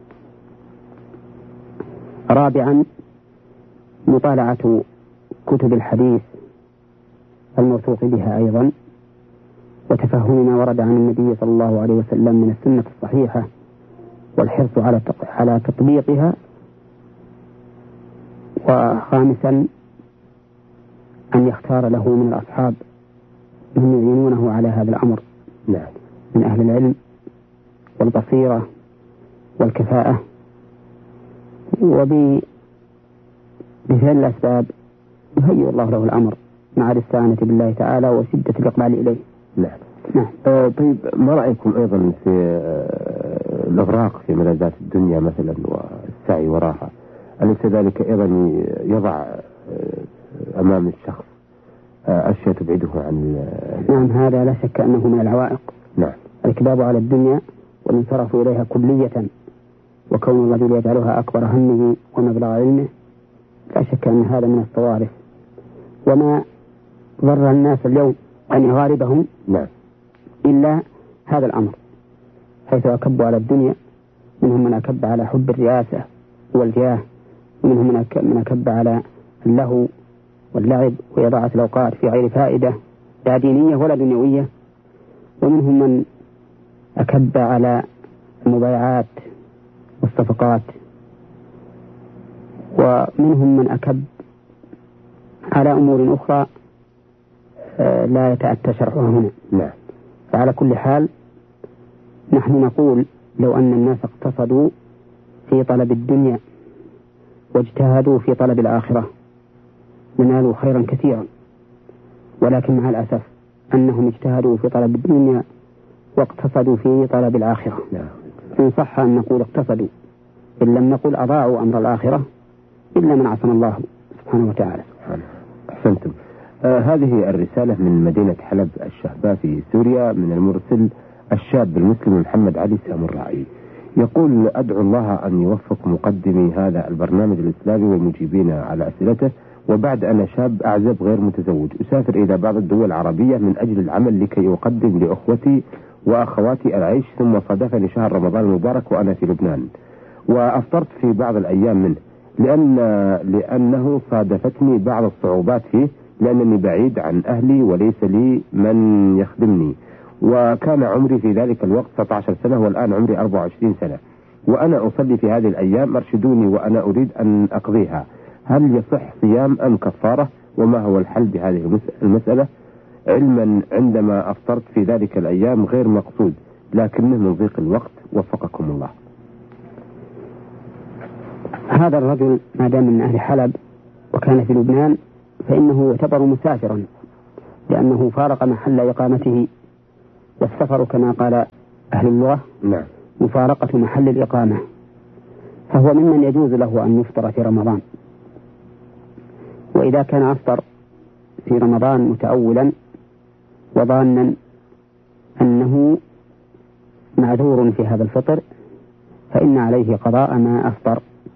A: رابعا مطالعة كتب الحديث الموثوق بها أيضا، وتفهم ما ورد عن النبي صلى الله عليه وسلم من السنة الصحيحة والحرص على على تطبيقها. وخامسا أن يختار له من الأصحاب من يعينونه على هذا الأمر.
B: نعم.
A: من أهل العلم والبصيرة والكفاءة، وبفعل الأسباب يهيئ الله له الأمر مع الاستعانة بالله تعالى وشدة الإقبال إليه.
B: نعم.
A: نعم.
B: آه طيب، ما رأيكم أيضا في آه الإغراق في ملذات الدنيا مثلا والسعي وراها؟ أليس ذلك أيضا يضع آه أمام الشخص آه أشياء تبعده عن؟
A: نعم، هذا لا شك أنه من العوائق.
B: نعم.
A: الإكباب على الدنيا والانصراف إليها كلية، وكون الرجل يجعلها أكبر همه ومبلغ علمه، لا شك أن هذا من الصوارف. وما ضر الناس اليوم أن يغاربهم
B: نعم.
A: إلا هذا الأمر، حيث أكبوا على الدنيا. منهم من أكب على حب الرئاسة والجاه، ومنهم من أكب على اللهو واللعب وإضاعة الأوقات في غير فائدة لا دينية ولا دنيوية، ومنهم من أكب على المبايعات والصفقات، ومنهم من أكب على أمور أخرى لا يتأتى شرعها هنا.
B: نعم.
A: فعلى كل حال نحن نقول: لو أن الناس اقتصدوا في طلب الدنيا واجتهدوا في طلب الآخرة لنالوا خيرا كثيرا، ولكن مع الأسف أنهم اجتهدوا في طلب الدنيا واقتصدوا في طلب الآخرة.
B: نعم.
A: إن صح أن نقول اقتصدوا، إن لم نقل أضاعوا أمر الآخرة، إلا من عصم الله سبحانه وتعالى.
B: أحسنتم. آه هذه الرسالة من مدينة حلب الشهباء في سوريا، من المرسل الشاب المسلم محمد علي سامراعي. يقول: أدعو الله أن يوفق مقدمي هذا البرنامج الإسلامي والمجيبين على أسئلته. وبعد أنا شاب أعزب غير متزوج، أسافر إلى بعض الدول العربية من أجل العمل لكي أقدم لأخوتي وأخواتي العيش، ثم صادفني شهر رمضان المبارك وأنا في لبنان، وأفطرت في بعض الأيام منه لأن لأنه صادفتني بعض الصعوبات فيه، لأنني بعيد عن أهلي وليس لي من يخدمني، وكان عمري في ذلك الوقت ستة عشر سنة والآن عمري أربعة وعشرين سنة، وأنا أصلي في هذه الأيام، أرشدوني وأنا أريد أن أقضيها، هل يصح صيام أم كفارة؟ وما هو الحل بهذه المسألة؟ علما عندما أفطرت في ذلك الأيام غير مقصود، لكنه من ضيق الوقت، وفقكم الله.
A: هذا الرجل ما دام من أهل حلب وكان في لبنان فإنه يعتبر مسافرا لأنه فارق محل إقامته، والسفر كما قال أهل اللغة
B: نعم
A: مفارقة محل الإقامة، فهو ممن يجوز له أن يفطر في رمضان. وإذا كان أفطر في رمضان متأولا وظانا أنه معذور في هذا الفطر فإن عليه قضاء ما أفطر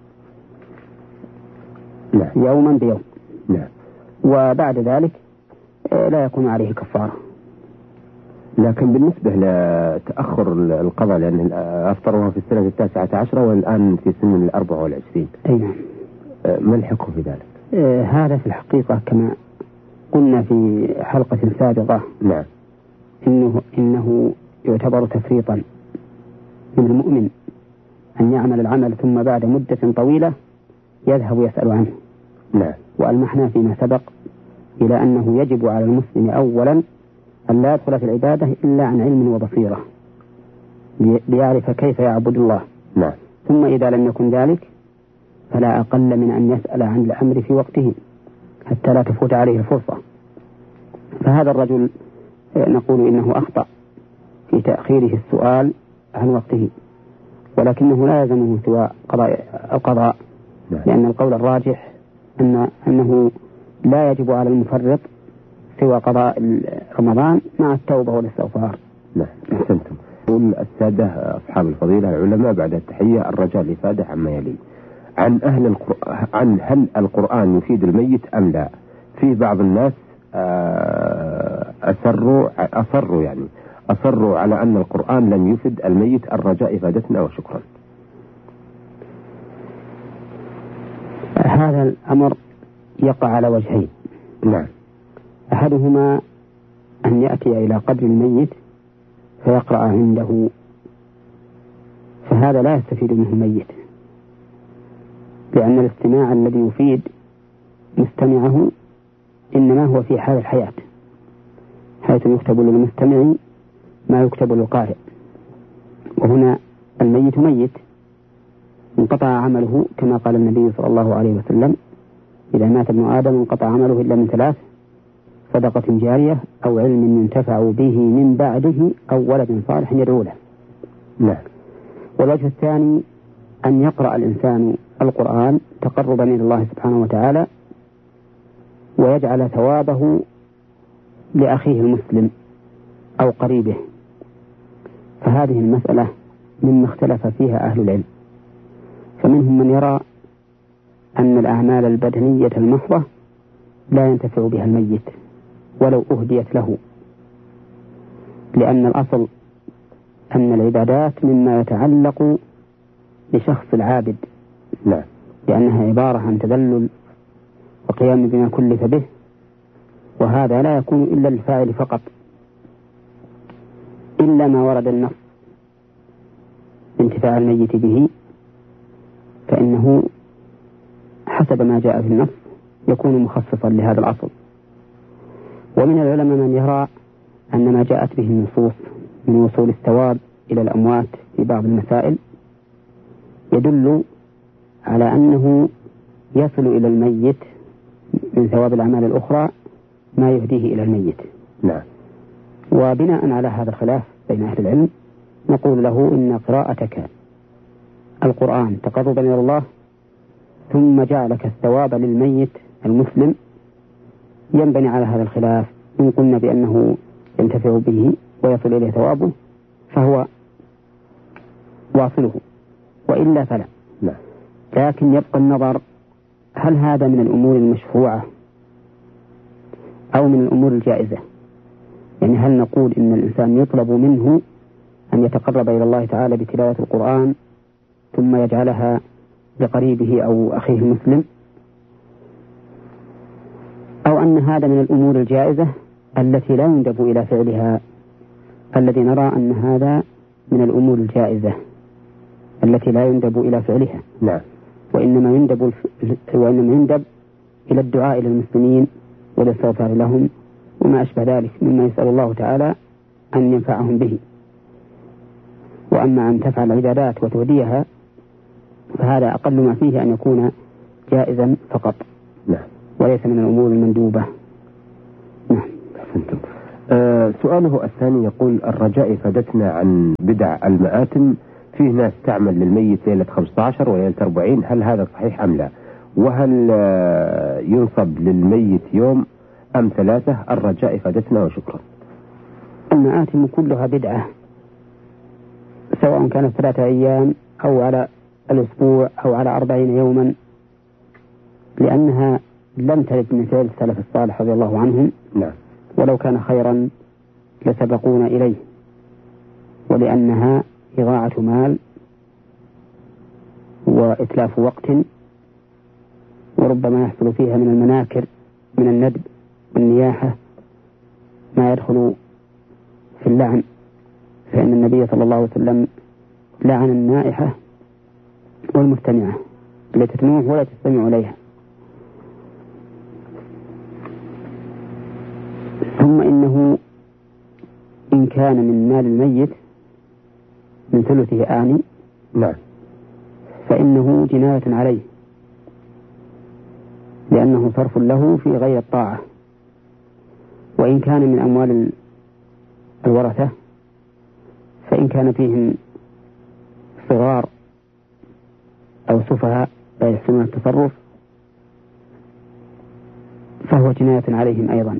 B: نعم.
A: يوما بيوم
B: نعم.
A: وبعد ذلك لا يكون عليه كفارة.
B: لكن بالنسبة لتأخر القضاء لأن أفطرها في السنة التاسعة عشرة والآن في سن الأربعة والعشرين،
A: أي نعم،
B: ما الحكم في ذلك؟
A: آه هذا في الحقيقة كما قلنا في حلقة سابقة
B: نعم
A: إنه, إنه يعتبر تفريطا من المؤمن أن يعمل العمل ثم بعد مدة طويلة يذهب يسأل عنه.
B: نعم.
A: وألمحنا فيما سبق إلى أنه يجب على المسلم أولا أن لا يدخل في العبادة إلا عن علم وبصيرة ليعرف كيف يعبد الله.
B: نعم.
A: ثم إذا لم يكن ذلك فلا أقل من أن يسأل عن الأمر في وقته حتى لا تفوت عليه الفرصة. فهذا الرجل نقول إنه أخطأ في تأخيره السؤال عن وقته، ولكنه لا يلزمه سوى قضاء القضاء.
B: نعم.
A: لأن القول الراجح أن أنه لا يجب على المفرط سوى قضاء رمضان مع التوبة والاستغفار.
B: نعم أحسنتم. يقول السادة أصحاب الفضيلة العلماء بعد التحية الرجاء الإفادة عما يلي عن أهل القرآن، عن هل القرآن يفيد الميت أم لا؟ في بعض الناس أصروا أصروا يعني أصروا على أن القرآن لم يفد الميت، الرجاء إفادتنا وشكرا.
A: هذا الأمر يقع على وجهين.
B: نعم.
A: أحدهما أن يأتي إلى قبر الميت فيقرأ عنده، فهذا لا يستفيد منه الميت، لأن الاستماع الذي يفيد مستمعه إنما هو في حال الحياة، حيث يكتب للمستمع ما يكتب للقارئ. وهنا الميت ميت انقطع عمله كما قال النبي صلى الله عليه وسلم: إذا مات ابن آدم انقطع عمله إلا من ثلاث: صدقة جارية أو علم ينتفع به من بعده أو ولد صالح يدعو له.
B: نعم.
A: والوجه الثاني أن يقرأ الإنسان القرآن تقربا إلى الله سبحانه وتعالى ويجعل ثوابه لأخيه المسلم أو قريبه، فهذه المسألة مما اختلف فيها أهل العلم، فمنهم من يرى أن الأعمال البدنية المحضة لا ينتفع بها الميت ولو أهديت له، لأن الأصل أن العبادات مما يتعلق بشخص العابد.
B: لا.
A: لأنها عبارة عن تذلل وقيام بما كلف به، وهذا لا يكون إلا للفاعل فقط، إلا ما ورد النص انتفاع الميت به، فإنه حسب ما جاء في النص يكون مخصصا لهذا الأصل. ومن العلماء من يرى أن ما جاءت به النصوص من وصول الثواب إلى الأموات في بعض المسائل يدل على أنه يصل إلى الميت من ثواب الأعمال الأخرى ما يهديه إلى الميت.
B: نعم.
A: وبناء على هذا الخلاف بين أهل العلم نقول له إن قراءتك القرآن تقربا إلى الله ثم جعلك الثواب للميت المسلم ينبني على هذا الخلاف. إن قلنا بأنه ينتفع به ويصل إليه ثوابه فهو واصله، وإلا فلا.
B: لا.
A: لكن يبقى النظر هل هذا من الأمور المشروعة أو من الأمور الجائزة؟ يعني هل نقول إن الإنسان يطلب منه أن يتقرب إلى الله تعالى بتلاوة القرآن ثم يجعلها لقريبه أو أخيه المسلم، أو أن هذا من الأمور الجائزة التي لا يندب إلى فعلها؟ الذي نرى أن هذا من الأمور الجائزة التي لا يندب إلى فعلها.
B: نعم.
A: وإنما يندب وإنما يندب إلى الدعاء إلى المسلمين والاستغفار لهم وما أشبه ذلك مما يسأل الله تعالى أن ينفعهم به. وأما أن تفعل العبادات وتهديها فهذا أقل ما فيه أن يكون جائزا فقط.
B: نعم.
A: وليس من الأمور المندوبة. نعم.
B: أحسنتم. آه سؤاله الثاني يقول: الرجاء فادتنا عن بدع المآتم، فيه ناس تعمل للميت ليلة خمسة عشر وليلة أربعين، هل هذا صحيح أم لا؟ وهل آه ينصب للميت يوم أم ثلاثة؟ الرجاء فادتنا وشكرا.
A: المآتم كلها بدعة، سواء كانت ثلاثة أيام أو على الأسبوع أو على أربعين يوما، لأنها لم ترد من فعل السلف الصالح رضي الله عنهم.
B: نعم.
A: ولو كان خيرا لسبقونا إليه، ولأنها إضاعة مال وإتلاف وقت، وربما يحصل فيها من المناكر من الندب والنياحة ما يدخل في اللعن، فإن النبي صلى الله عليه وسلم لعن النائحة والمستمعة التي تنوح ولا تستمع إليها. ثم إنه إن كان من مال الميت من ثلثه آني،
B: نعم،
A: فإنه جناية عليه، لأنه صرف له في غير الطاعة. وإن كان من أموال الورثة، فإن كان فيهم صغار أو سفهاء لا يحسنون التصرف، فهو جناية عليهم أيضا،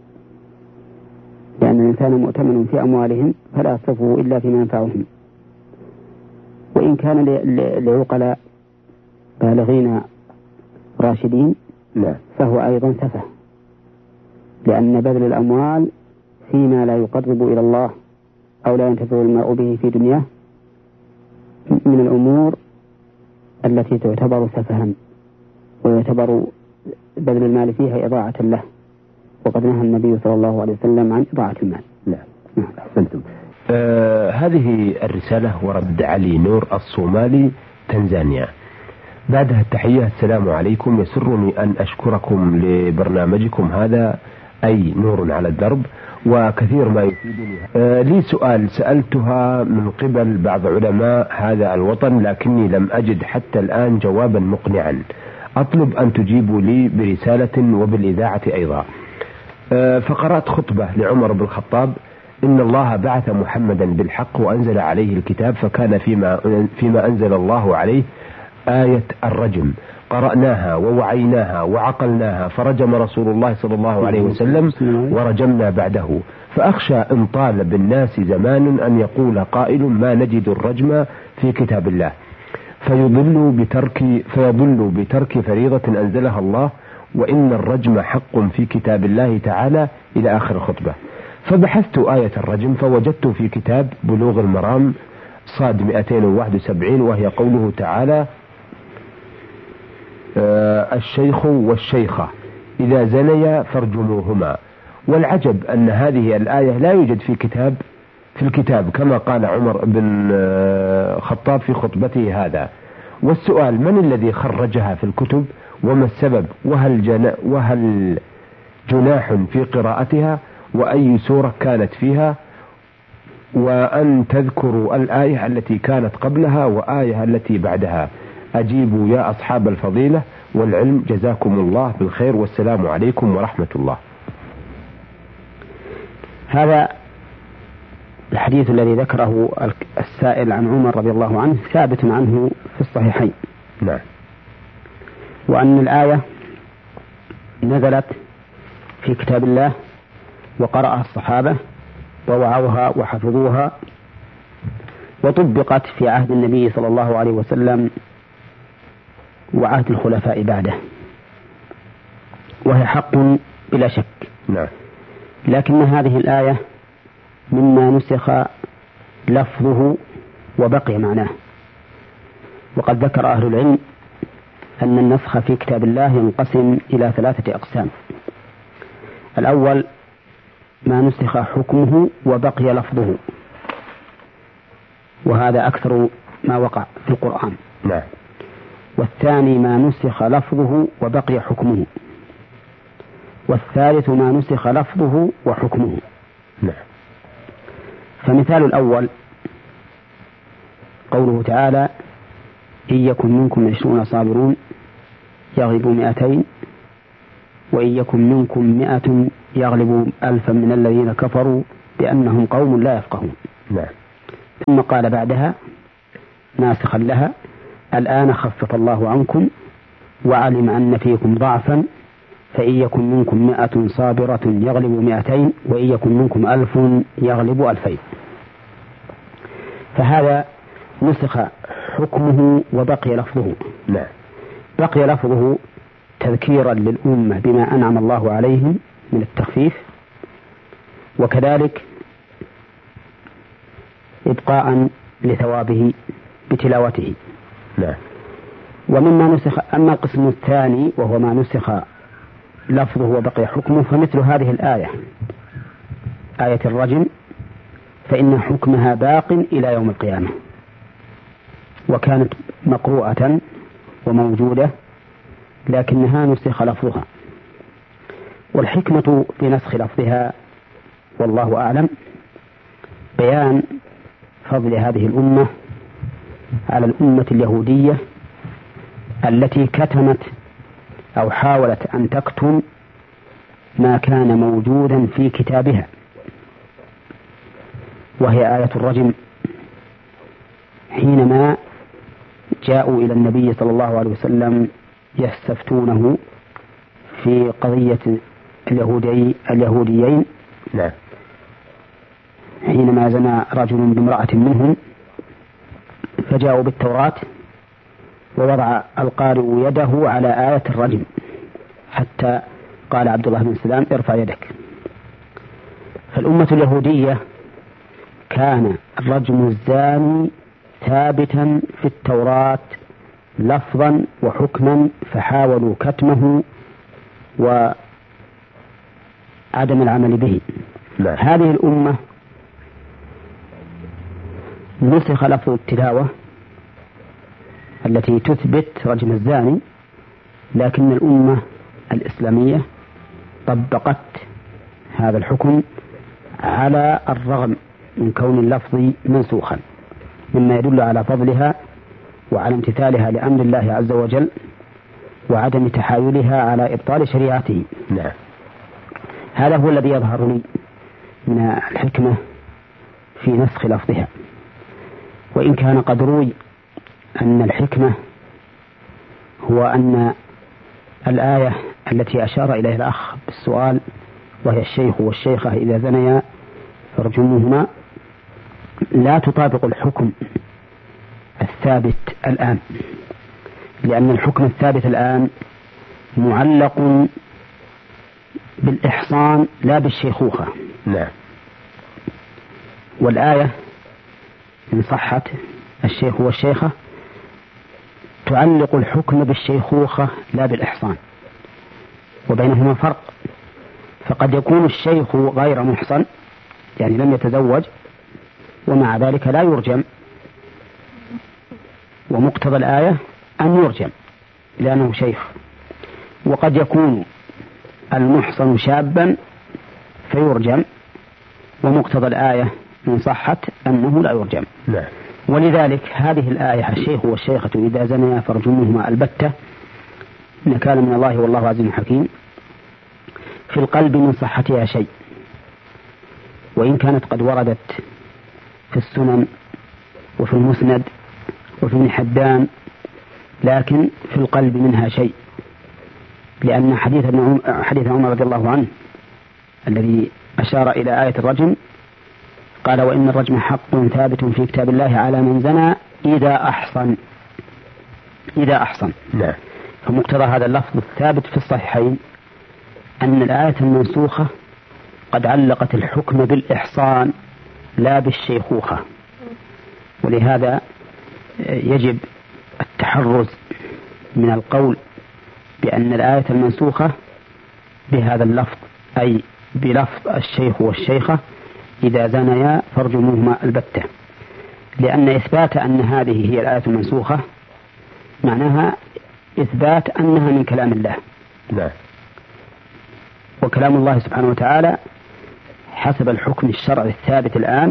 A: لأن الإنسان مؤتمن في أموالهم فلا يصرفه إلا فيما ينفعهم. وإن كان لعقلاء بالغين راشدين،
B: لا،
A: فهو أيضا سفه، لأن بذل الأموال فيما لا يقرب إلى الله أو لا ينتفع المرء به في دنياه من الأمور التي تعتبر سفها، ويعتبر بذل المال فيها إضاعة له، وقد نهى النبي صلى الله عليه وسلم عن إضاعة المال.
B: نعم، أحسنتم. آه هذه الرسالة ورد علي نور الصومالي، تنزانيا. بعدها التحية: السلام عليكم، يسرني أن أشكركم لبرنامجكم هذا، أي نور على الدرب، وكثير ما يفيدني. آه لي سؤال سألتها من قبل بعض علماء هذا الوطن، لكني لم أجد حتى الآن جوابا مقنعا، أطلب أن تجيبوا لي برسالة وبالإذاعة أيضا. آه فقرأت خطبة لعمر بن الخطاب: إن الله بعث محمدا بالحق وأنزل عليه الكتاب، فكان فيما, فيما أنزل الله عليه آية الرجم، قرأناها ووعيناها وعقلناها، فرجم رسول الله صلى الله عليه وسلم ورجمنا بعده، فأخشى إن طال بالناس زمان أن يقول قائل: ما نجد الرجم في كتاب الله، فيضل بترك, فيضل بترك فريضة أنزلها الله، وإن الرجم حق في كتاب الله تعالى، إلى آخر الخطبة. فبحثت آية الرجم فوجدت في كتاب بلوغ المرام صاد مئتين وواحد وسبعين، وهي قوله تعالى: آه الشيخ والشيخة إذا زنيا فارجموهما. والعجب أن هذه الآية لا يوجد في كتاب في الكتاب كما قال عمر بن الخطاب في خطبته هذا. والسؤال: من الذي خرجها في الكتب، وما السبب، وهل, جنا وهل جناح في قراءتها، وأي سورة كانت فيها، وأن تذكروا الآية التي كانت قبلها وآية التي بعدها. أجيبوا يا أصحاب الفضيلة والعلم، جزاكم الله بالخير، والسلام عليكم ورحمة الله.
A: هذا الحديث الذي ذكره السائل عن عمر رضي الله عنه ثابت عنه في الصحيحين.
B: نعم.
A: وأن الآية نزلت في كتاب الله وقرأها الصحابة ووعوها وحفظوها، وطبقت في عهد النبي صلى الله عليه وسلم وعهد الخلفاء بعده، وهي حق بلا شك.
B: نعم.
A: لكن هذه الآية مما نسخ لفظه وبقي معناه، وقد ذكر أهل العلم أن النسخ في كتاب الله ينقسم إلى ثلاثة أقسام. الأول ما نسخ حكمه وبقي لفظه، وهذا أكثر ما وقع في القرآن.
B: نعم.
A: والثاني ما نسخ لفظه وبقي حكمه، والثالث ما نسخ لفظه وحكمه.
B: نعم.
A: فمثال الأول قوله تعالى: إن يكن منكم عشرون صابرون يغلبوا مئتين وإن يكن منكم مئة يغلب ألفا من الذين كفروا بأنهم قوم لا يفقهون.
B: نعم.
A: ثم قال بعدها ناسخا لها: الآن خفف الله عنكم وعلم أن فيكم ضعفا فإن يكن منكم مئة صابرة يغلب مئتين وإن يكن منكم ألف يغلب ألفين. فهذا نسخ حكمه وبقي لفظه.
B: نعم.
A: بقي لفظه تذكيرا للأمة بما أنعم الله عليهم من التخفيف، وكذلك إبقاء لثوابه بتلاوته.
B: نعم.
A: ومما نسخ، أما القسم الثاني وهو ما نسخ لفظه وبقي حكمه، فمثل هذه الآية آية الرجم فإن حكمها باق إلى يوم القيامة، وكانت مقروءة وموجودة لكنها نسخ لفظها. والحكمة في نسخ لفظها والله أعلم بيان فضل هذه الأمة على الأمة اليهودية التي كتمت أو حاولت أن تكتم ما كان موجودا في كتابها، وهي آية الرجم. حينما جاءوا إلى النبي صلى الله عليه وسلم يستفتونه في قضية اليهودي اليهوديين،
B: نعم،
A: حينما زنى رجل بامرأة منهم، فجاءوا بالتوراة ووضع القارئ يده على آية الرجم حتى قال عبد الله بن سلام: ارفع يدك. فالأمة اليهودية كان رجم الزاني ثابتا في التوراة لفظا وحكما، فحاولوا كتمه وعدم العمل به.
B: لا.
A: هذه الأمة نسخ لفظ التلاوة التي تثبت رجم الزاني، لكن الأمة الإسلامية طبقت هذا الحكم على الرغم من كون اللفظ منسوخا، مما يدل على فضلها وعلى امتثالها لأمر الله عز وجل وعدم تحايلها على إبطال شريعته.
B: نعم.
A: هذا هو الذي يظهر لي من الحكمة في نسخ لفظها، وإن كان قد روي أن الحكمة هو أن الآية التي أشار إليها الأخ بالسؤال، وهي الشيخ والشيخة إذا زنيا فارجموهما، لا تطابق الحكم الثابت الآن، لأن الحكم الثابت الآن معلق بالإحصان لا بالشيخوخة.
B: نعم.
A: والآية إن صحت الشيخ والشيخة تعلق الحكم بالشيخوخة لا بالإحصان، وبينهما فرق. فقد يكون الشيخ غير محصن، يعني لم يتزوج، ومع ذلك لا يرجم، ومقتضى الآية أن يرجم لأنه شيخ. وقد يكون المحصن شابا فيرجم، ومقتضى الآية إن صحت أنه لا يرجم.
B: لا.
A: ولذلك هذه الآية الشيخ والشيخة إذا زنيا فارجموهما البتة نكال من الله والله عزيز حكيم، في القلب من صحتها شيء، وإن كانت قد وردت في السنن وفي المسند وفي ابن حبان، لكن في القلب منها شيء، لأن حديث ابن حديث عمر رضي الله عنه الذي أشار إلى آية الرجم قال: وإن الرجم حق ثابت في كتاب الله على من زنى إذا أحصن. إذا أحصن.
B: نعم.
A: فمقتضى هذا اللفظ الثابت في الصحيحين أن الآية المنسوخة قد علقت الحكم بالإحصان لا بالشيخوخة، ولهذا يجب التحرز من القول بأن الآية المنسوخة بهذا اللفظ، أي بلفظ الشيخ والشيخة إذا زنيا فارجموهما البتة، لأن إثبات أن هذه هي الآية المنسوخة معناها إثبات أنها من كلام الله.
B: لا.
A: وكلام الله سبحانه وتعالى حسب الحكم الشرعي الثابت الآن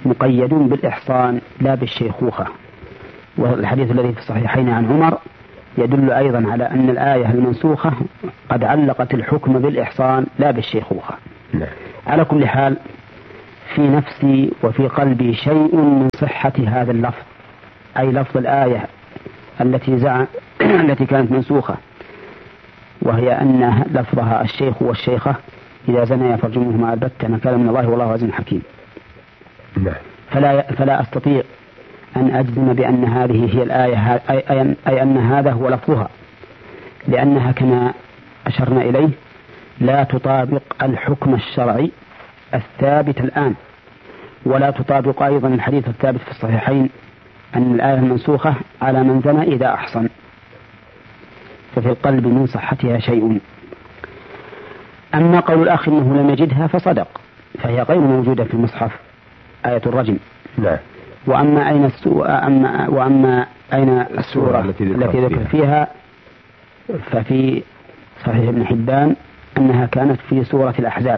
A: مقيد بالإحصان لا بالشيخوخة. والحديث الذي في الصحيحين عن عمر يدل أيضا على أن الآية المنسوخة قد علقت الحكم بالإحصان لا بالشيخوخة.
B: نعم.
A: على كل حال في نفسي وفي قلبي شيء من صحة هذا اللفظ، أي لفظ الآية التي زعم التي كانت منسوخة، وهي أن لفظها الشيخ والشيخة إذا زنيا فرجموهما البتة نكالا من الله والله عزيز حكيم.
B: نعم.
A: فلا فلا أستطيع أن أجزم بأن هذه هي الآية، أي, أي أن هذا هو لفظها، لأنها كما أشرنا إليه لا تطابق الحكم الشرعي الثابت الآن، ولا تطابق أيضا الحديث الثابت في الصحيحين أن الآية المنسوخة على من زنى إذا أحصن، ففي القلب من صحتها شيء. أما قول الأخ إنه لم يجدها فصدق، فهي غير موجودة في المصحف آية الرجم.
B: لا.
A: وأما أين السورة أما وأما أين السورة التي ذكر فيها ففي صحيح ابن حبان أنها كانت في سورة الأحزاب،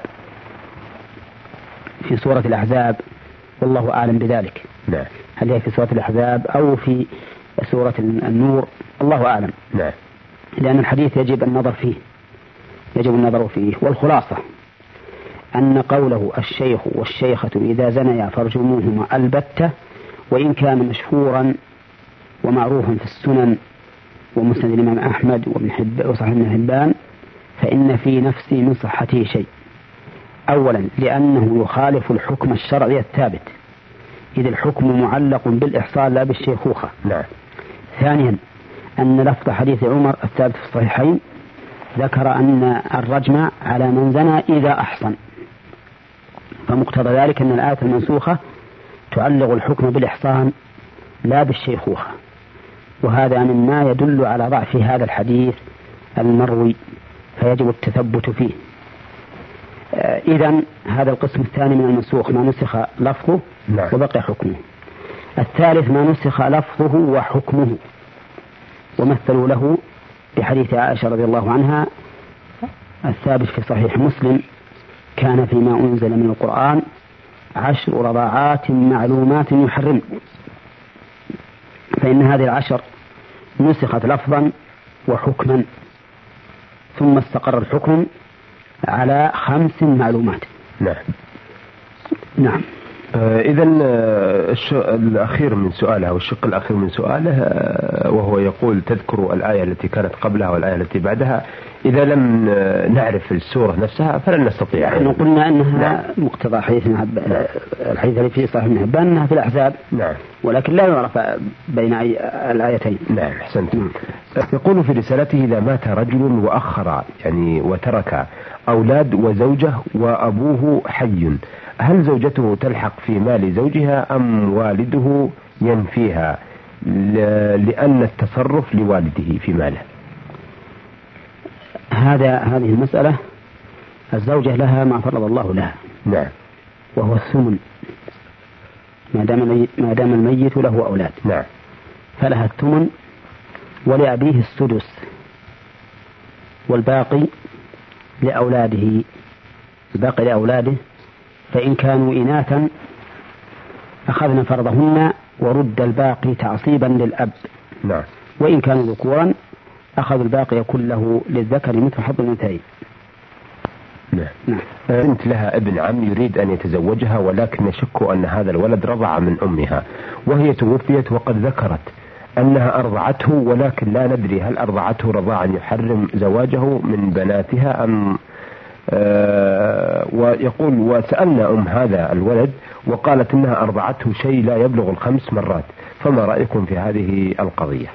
A: في سورة الأحزاب والله أعلم بذلك.
B: لا.
A: هل هي في سورة الأحزاب أو في سورة النور الله أعلم.
B: لا.
A: لأن الحديث يجب النظر فيه يجب النظر فيه والخلاصة أن قوله الشيخ والشيخة إذا زنيا فارجموهما البتة، وإن كان مشهورا ومعروفا في السنن ومسند الإمام أحمد وابن حبان وصحيح ابن حبان، فإن في نفسي من صحته شيء. أولا لأنه يخالف الحكم الشرعي الثابت، إذ الحكم معلق بالإحصان لا بالشيخوخة.
B: نعم.
A: ثانيا أن لفظ حديث عمر الثابت في الصحيحين ذكر أن الرجم على من زنى إذا أحصن، فمقتضى ذلك أن الآية المنسوخة تعلق الحكم بالإحصان لا بالشيخوخة، وهذا مما يدل على ضعف هذا الحديث المروي، فيجب التثبت فيه. إذن هذا القسم الثاني من المنسوخ ما نسخ لفظه وبقي حكمه. الثالث ما نسخ لفظه وحكمه، ومثلوا له بحديث عائشة رضي الله عنها الثابت في صحيح مسلم: كان فيما أنزل من القرآن عشر رضاعات معلومات يحرم. فإن هذه العشر نسخت لفظا وحكما، ثم استقر الحكم على خمس معلومات.
B: نعم.
A: نعم.
B: آه إذن آه الأخير من سؤاله والشق الأخير من سؤاله آه وهو يقول: تذكر الآية التي كانت قبلها والآية التي بعدها، إذا لم آه نعرف السورة نفسها فلن نستطيع.
A: نحن قلنا أنها نعم. مقتضى حديث نعم. الحديث الذي في صحيح ابن حبان أنها في الأحزاب.
B: نعم.
A: ولكن لا يعرف بين الآيتين.
B: نعم أحسنت. نعم. يقول في رسالته: إذا مات رجل وأخر يعني وترك أولاد وزوجة وأبوه حي، هل زوجته تلحق في مال زوجها أم والده ينفيها لأن التصرف لوالده في ماله؟
A: هذا هذه المسألة الزوجة لها ما فرض الله لها.
B: نعم.
A: وهو الثمن ما دام ما دام الميت له أولاد.
B: نعم.
A: فلها الثمن، ولأبيه السدس، والباقي لأولاده الباقي لأولاده فإن كانوا إناثا أخذنا فرضهن ورد الباقي تعصيبا للأب.
B: نعم.
A: وإن كانوا ذكورا أخذ الباقي كله للذكر مثل حظ الأنثيين.
B: نعم. نعم. بنت لها ابن عم يريد أن يتزوجها، ولكن يشك أن هذا الولد رضع من أمها، وهي توفيت وقد ذكرت أنها أرضعته، ولكن لا ندري هل أرضعته رضاعا يحرم زواجه من بناتها أم آه ويقول: وسألنا أم هذا الولد وقالت إنها أرضعته شيء لا يبلغ الخمس مرات، فما رأيكم في هذه القضية؟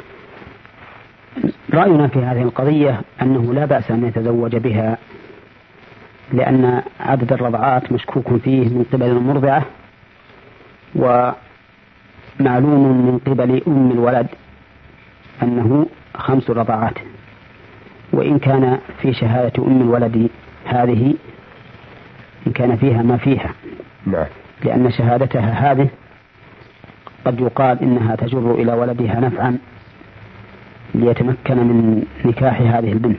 A: رأينا في هذه القضية أنه لا بأس أن يتزوج بها، لأن عدد الرضعات مشكوك فيه من قبل المرضعة، ومعلوم من قبل أم الولد أنه خمس رضعات، وإن كان في شهادة أم الولد هذه إن كان فيها ما فيها.
B: نعم.
A: لأن شهادتها هذه قد يقال إنها تجر إلى ولدها نفعا ليتمكن من نكاح هذه البنت،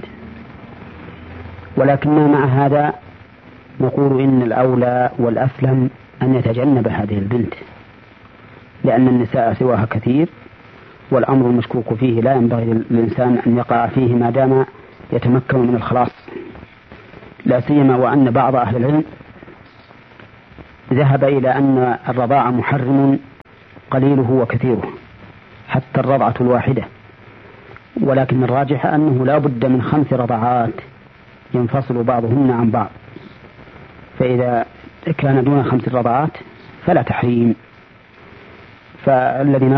A: ولكننا مع هذا نقول إن الأولى والأسلم أن يتجنب هذه البنت، لأن النساء سواها كثير والأمر المشكوك فيه لا ينبغي للإنسان أن يقع فيه ما دام يتمكن من الخلاص، لا سيما وأن بعض أهل العلم ذهب إلى أن الرضاعة محرم قليله وكثيره حتى الرضعة الواحدة، ولكن الراجح أنه لا بد من خمس رضعات ينفصل بعضهن عن بعض، فإذا كان دون خمس رضعات فلا تحريم. فالذي